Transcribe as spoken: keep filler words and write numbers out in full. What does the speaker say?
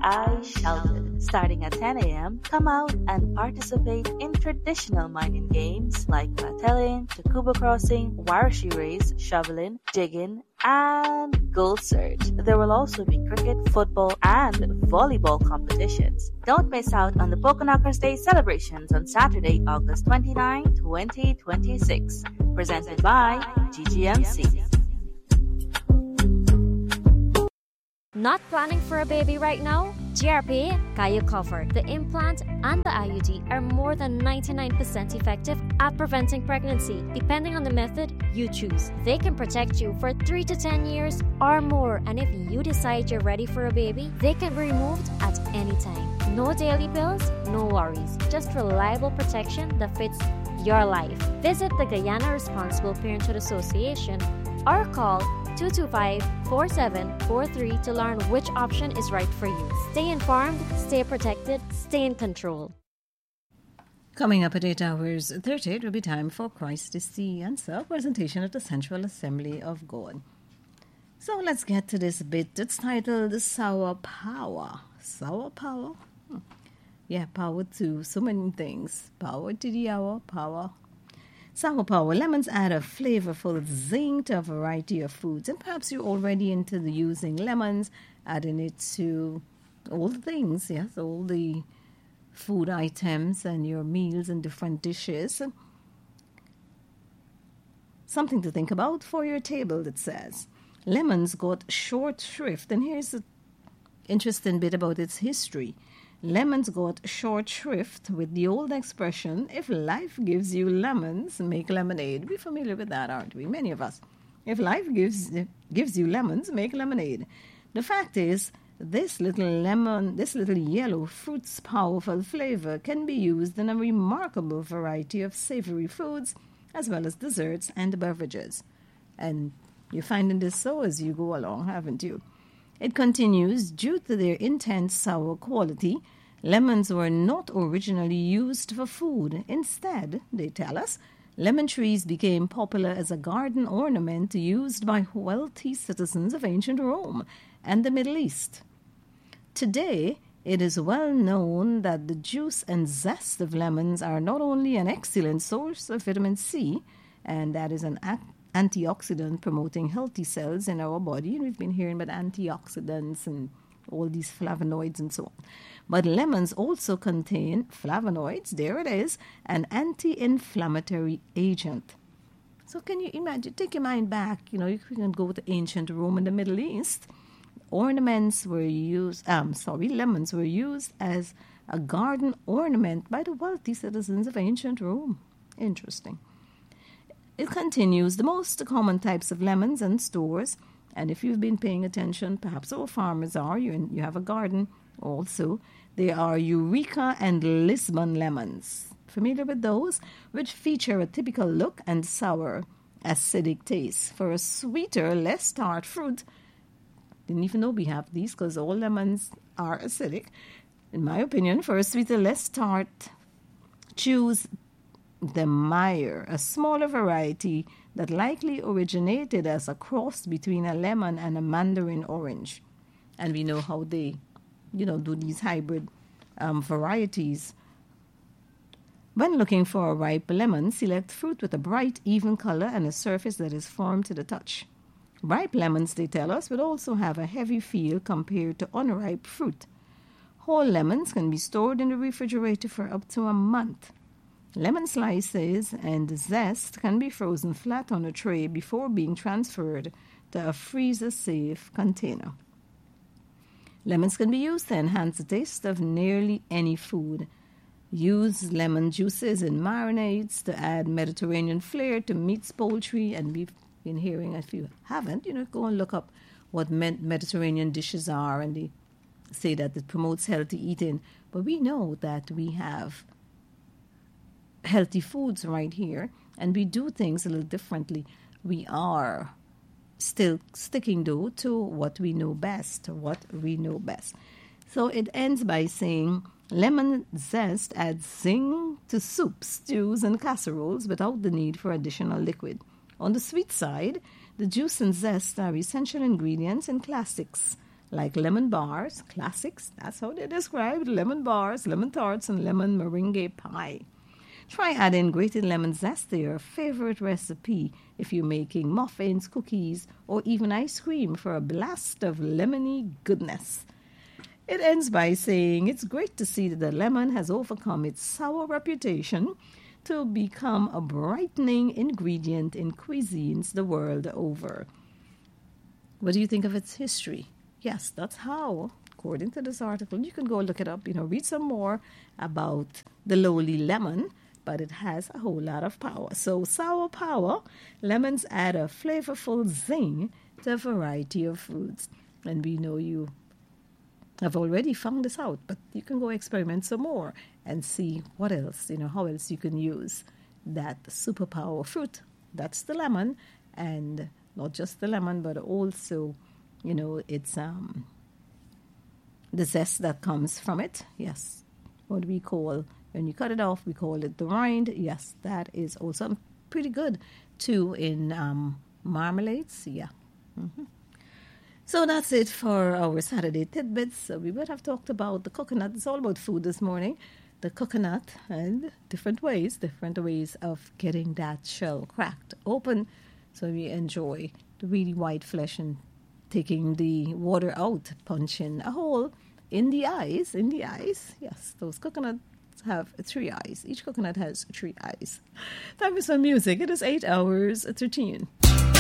Eyes Sheltered. Starting at ten a.m., come out and participate in traditional mining games like Patelin, Takuba Crossing, Warashi Race, Shoveling, Digging, and Gold Search. There will also be cricket, football, and volleyball competitions. Don't miss out on the Poconockers Day celebrations on Saturday, August twenty-ninth, twenty twenty-six. Presented by G G M C. Not planning for a baby right now? G R P Kaya Cover. The implant and the I U D are more than ninety-nine percent effective at preventing pregnancy, depending on the method you choose. They can protect you for three to ten years or more, and if you decide you're ready for a baby, they can be removed at any time. No daily pills, no worries. Just reliable protection that fits your life. Visit the Guyana Responsible Parenthood Association or call two two five, four seven four three to learn which option is right for you. Stay informed, stay protected, stay in control. Coming up at eight hours thirty, it will be time for Christ is the Answer, presentation at the Central Assembly of God. So let's get to this bit. It's titled Sour Power. Sour Power? Hmm. Yeah, power to so many things. Power to the hour, power. Sour Power. Lemons add a flavorful zing to a variety of foods, and perhaps you're already into the using lemons, adding it to all the things, yes, all the food items and your meals and different dishes. Something to think about for your table, it says. Lemons got short shrift, and here's an interesting bit about its history. Lemons got short shrift with the old expression, if life gives you lemons, make lemonade. We're familiar with that, aren't we? Many of us. If life gives gives you lemons, make lemonade. The fact is, this little lemon, this little yellow fruit's powerful flavor can be used in a remarkable variety of savory foods, as well as desserts and beverages. And you're finding this so as you go along, haven't you? It continues, due to their intense sour quality, lemons were not originally used for food. Instead, they tell us, lemon trees became popular as a garden ornament used by wealthy citizens of ancient Rome and the Middle East. Today, it is well known that the juice and zest of lemons are not only an excellent source of vitamin C, and that is an act antioxidant promoting healthy cells in our body. And we've been hearing about antioxidants and all these flavonoids and so on. But lemons also contain flavonoids, there it is, an anti-inflammatory agent. So can you imagine, take your mind back, you know, you can go to ancient Rome and the Middle East. Ornaments were used, um, sorry, lemons were used as a garden ornament by the wealthy citizens of ancient Rome. Interesting. It continues, the most common types of lemons in stores, and if you've been paying attention, perhaps our farmers are, you, in, you have a garden also, they are Eureka and Lisbon lemons. Familiar with those? Which feature a typical look and sour, acidic taste. For a sweeter, less tart fruit, didn't even know we have these because all lemons are acidic. In my opinion, for a sweeter, less tart, choose the Meyer, a smaller variety that likely originated as a cross between a lemon and a mandarin orange. And we know how they, you know, do these hybrid um, varieties. When looking for a ripe lemon, select fruit with a bright, even color and a surface that is firm to the touch. Ripe lemons, they tell us, will also have a heavy feel compared to unripe fruit. Whole lemons can be stored in the refrigerator for up to a month. Lemon slices and zest can be frozen flat on a tray before being transferred to a freezer-safe container. Lemons can be used to enhance the taste of nearly any food. Use lemon juices in marinades to add Mediterranean flair to meats, poultry, and we've been hearing, if you haven't, you know, go and look up what med- Mediterranean dishes are, and they say that it promotes healthy eating. But we know that we have healthy foods right here, and we do things a little differently. We are still sticking, though, to what we know best, what we know best. So it ends by saying, lemon zest adds zing to soups, stews, and casseroles without the need for additional liquid. On the sweet side, the juice and zest are essential ingredients in classics like lemon bars, classics, that's how they're described, lemon bars, lemon tarts, and lemon meringue pie. Try adding grated lemon zest to your favorite recipe if you're making muffins, cookies, or even ice cream for a blast of lemony goodness. It ends by saying it's great to see that the lemon has overcome its sour reputation to become a brightening ingredient in cuisines the world over. What do you think of its history? Yes, that's how, according to this article, you can go look it up, you know, read some more about the lowly lemon, but it has a whole lot of power. So sour power, lemons add a flavorful zing to a variety of foods. And we know you have already found this out, but you can go experiment some more and see what else, you know, how else you can use that superpower fruit. That's the lemon, and not just the lemon, but also, you know, it's um, the zest that comes from it. Yes, what we call, when you cut it off, we call it the rind. Yes, that is also pretty good, too, in um, marmalades. Yeah. Mm-hmm. So that's it for our Saturday tidbits. So we would have talked about the coconut. It's all about food this morning. The coconut and different ways, different ways of getting that shell cracked open so we enjoy the really white flesh and taking the water out, punching a hole in the eyes, in the eyes. Yes, those coconuts have three eyes. Each coconut has three eyes. Time for some music. It is eight hours thirteen.